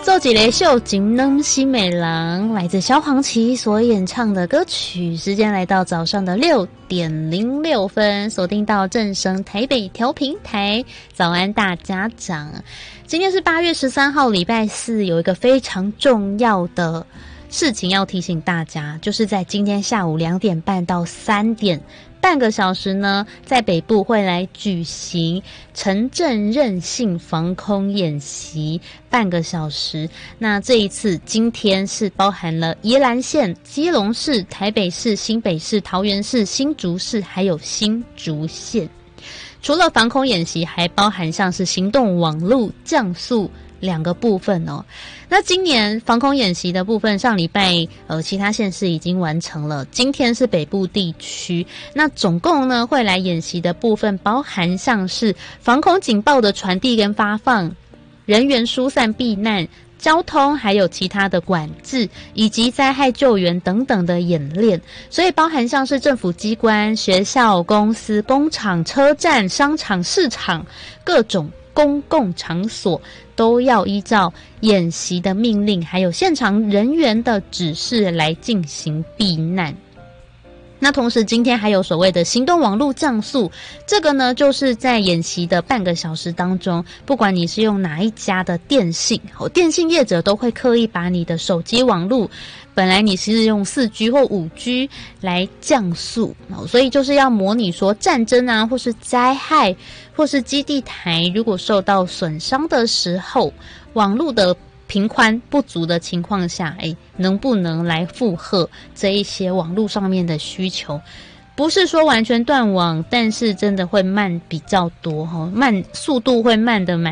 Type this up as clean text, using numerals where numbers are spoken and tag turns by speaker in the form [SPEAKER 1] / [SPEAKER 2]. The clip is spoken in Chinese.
[SPEAKER 1] 奏几雷秀景能西美郎，来自萧煌奇所演唱的歌曲。时间来到早上的6:06，锁定到正声台北调频台。早安大家长，今天是8月13号，礼拜四，有一个非常重要的事情要提醒大家，就是在今天下午2点半到3点。半个小时呢，在北部会来举行城镇韧性防空演习，半个小时。那这一次今天是包含了宜兰县、基隆市、台北市、新北市、桃园市、新竹市，还有新竹县。除了防空演习，还包含像是行动网路、降速2个部分哦。那今年防空演习的部分，上礼拜其他县市已经完成了，今天是北部地区。那总共呢会来演习的部分，包含像是防空警报的传递跟发放、人员疏散避难、交通还有其他的管制，以及灾害救援等等的演练。所以包含像是政府机关、学校、公司、工厂、车站、商场、市场各种公共场所，都要依照演习的命令还有现场人员的指示来进行避难。那同时今天还有所谓的行动网路降速，这个呢就是在演习的半个小时当中，不管你是用哪一家的电信，电信业者都会刻意把你的手机网路本来你是用4G 或5G 来降速，所以就是要模拟说战争啊，或是灾害，或是基地台如果受到损伤的时候，网路的频宽不足的情况下，能不能来负荷这一些网路上面的需求？不是说完全断网，但是真的会慢比较多，速度会慢的蛮